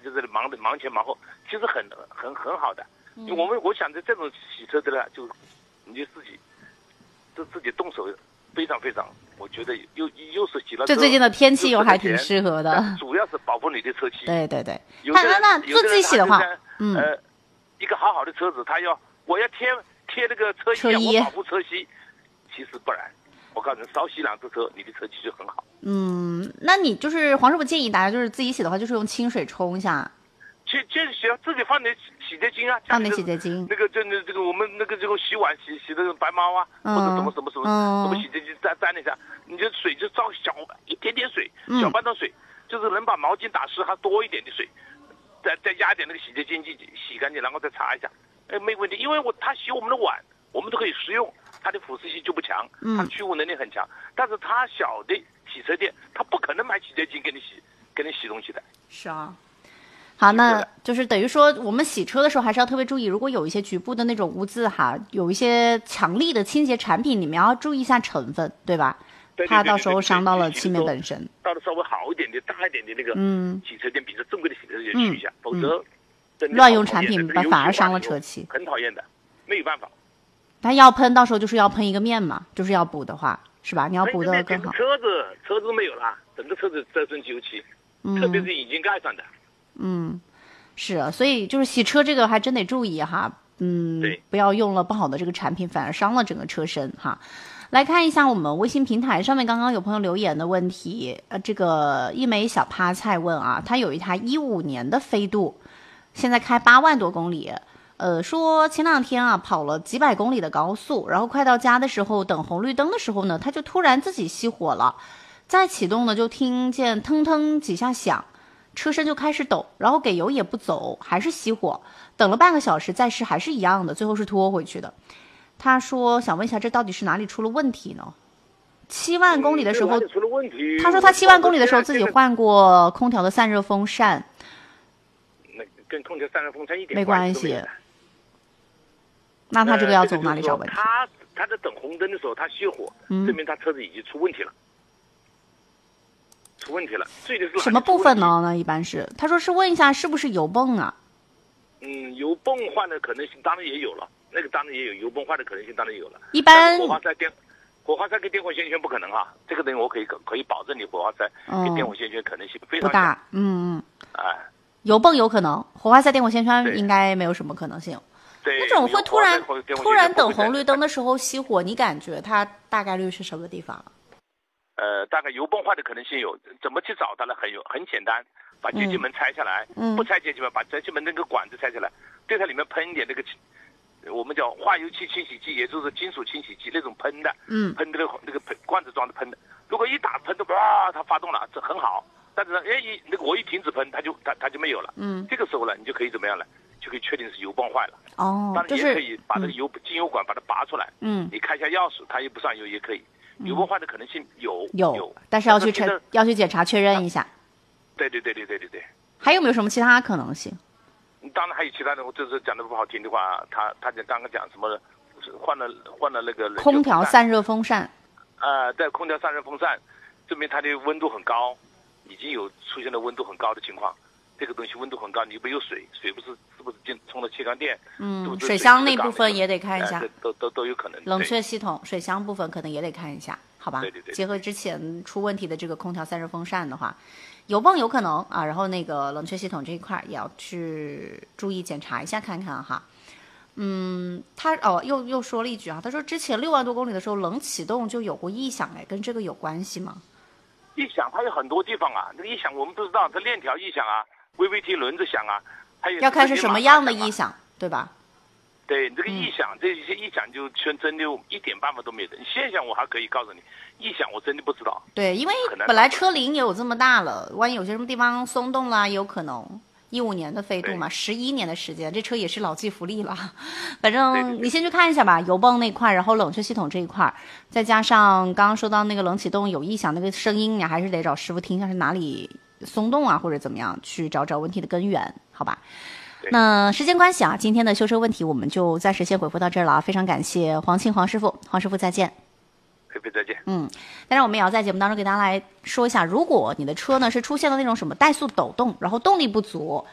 就在这忙前忙后，其实很好的。因为我想着这种洗车的呢，就你就自己动手，非常，我觉得又是洗了。 这最近的天气又还挺适合的。 主要是保护你的车漆。 对。 那自己洗的话， 一个好的车子，我要贴那个车衣，我保护车漆，其实不然。我告诉你，少洗两次车，你的车漆就很好。 那你就是黄师傅建议大家，就是自己洗的话，就是用清水冲一下。 洗自己放点洗洁精啊， 放点洗洁精。 这个我们这个洗碗洗那个白猫啊，或者什么洗洁精沾一下，你就水就照一点点水，小半桶水，就是能把毛巾打湿还多一点的水，再压点那个洗洁精进去洗干净，然后再擦一下，没问题。因为它洗我们的碗，我们都可以食用，它的腐蚀性就不强，它去污能力很强。但是它小的洗车店，它不可能买洗洁精给你洗东西的。 是啊。好，那就是等于说，我们洗车的时候还是要特别注意，如果有一些局部的那种污渍哈，有一些强力的清洁产品，你们要注意一下成分，对吧？ 对， 怕到时候伤到了漆面本身。 到了稍微好一点的、大一点的那个洗车店，比较正规的洗车店去一下，否则乱用产品反而伤了车漆， 很讨厌的，没有办法。 它要喷，到时候就是要喷一个面嘛，就是要补的话，是吧？你要补的更好。 车子没有了，整个车子车身油漆，特别是引擎盖上的。 是啊，所以就是洗车这个还真得注意哈，不要用了不好的这个产品，反而伤了整个车身哈。来看一下我们微信平台上面刚刚有朋友留言的问题，这个一枚小趴菜问啊，他有一台15年的飞度，现在开8万多公里，说前2天啊跑了几百公里的高速，然后快到家的时候等红绿灯的时候呢，他就突然自己熄火了，再启动呢就听见腾腾几下响。车身就开始抖，然后给油也不走，还是熄火，等了半个小时再试还是一样的，最后是拖回去的。他说想问一下这到底是哪里出了问题呢？7万公里的时候，他说他7万公里的时候自己换过空调的散热风扇， 那跟空调散热风扇一点没关系。那他这个要从哪里找问题？ 他在等红灯的时候他熄火，证明他车子已经出问题了。出问题了， 什么部分呢？那一般是他说是问一下是不是油泵啊？ 油泵换的可能性当然也有了，那个当然也有油泵换的可能性当然有了。 一般火花塞跟电混线圈不可能哈，这个东西我可以保证你火花塞跟电混线圈可能性非常不大。油泵有可能，火花塞电混线圈应该没有什么可能性。 对， 那种会突然等红绿灯的时候熄火，你感觉它大概率是什么地方？ 大概油泵坏的可能性有，怎么去找它呢？很简单，把节气门拆下来，不拆节气门，把节气门那个管子拆下来，对它里面喷一点那个，我们叫化油器清洗剂，也就是金属清洗剂那种喷的，喷那个罐子装的喷的。如果一打喷的哇，它发动了，这很好。但是呢，我一停止喷，它就没有了。这个时候呢，你就可以怎么样呢？就可以确定是油泵坏了。当然也可以把这个进油管把它拔出来。你开一下钥匙，它也不上油也可以。油泵坏的可能性有， 但是要去检查确认一下。 对。 还有没有什么其他可能性？ 当然还有其他的，我就是讲的不好听的话，他刚刚讲什么换了那个空调散热风扇。 对，空调散热风扇，证明它的温度很高，已经有出现了温度很高的情况。这个东西温度很高，你又没有水不是不是充了气缸电？ 水箱那部分也得看一下， 都有可能。 冷却系统、水箱部分可能也得看一下，好吧？ 对。 结合之前出问题的这个空调散热风扇的话，油泵有可能啊，然后那个冷却系统这一块也要去注意检查一下看看哈。他又说了一句啊，他说之前6万多公里的时候冷启动就有过异响，跟这个有关系吗？ 异响它有很多地方啊，这个异响我们不知道，它链条异响啊。VVT 轮子响啊，还有要看是什么样的异响，对吧？ 对，这个异响，这些异响就全真的一点办法都没有的。现象我还可以告诉你，异响我真的不知道。 对，因为本来车龄也有这么大了，万一有些什么地方松动啦，也有可能。15年的飞度嘛，11年的时间，这车也是老骥伏枥了。反正你先去看一下吧，油泵那块，然后冷却系统这一块，再加上刚刚说到那个冷启动有异响那个声音，你还是得找师傅听一下是哪里松动啊，或者怎么样，去找问题的根源，好吧？那时间关系啊，今天的修车问题我们就暂时先回复到这儿了，非常感谢黄师傅再见。 再见。 当然我们也要在节目当中给大家来说一下，如果你的车呢是出现了那种什么怠速抖动，然后动力不足，